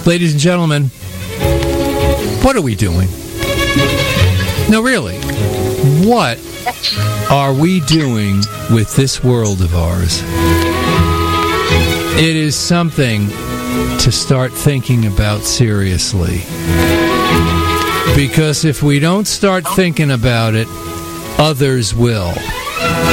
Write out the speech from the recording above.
Ladies and gentlemen, what are we doing? No, really, what are we doing with this world of ours? It is something to start thinking about seriously. Because if we don't start thinking about it, others will.